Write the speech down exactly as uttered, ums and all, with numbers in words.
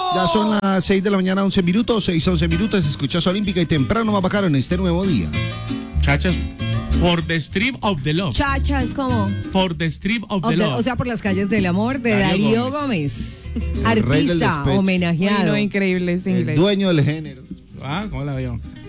Ya son las seis de la mañana, once minutos, seis, once minutos. Escuchas Olímpica y temprano va bacano en este nuevo día. Chachas, for the stream of the love. Chacha es como. For the stream of, of the the, love. o sea, por las calles del amor de Darío Darío Gómez. Gómez. rey del Artista despecho. homenajeado. Uy, no, increíble este El inglés. dueño del género. Ah, ¿cómo la veo?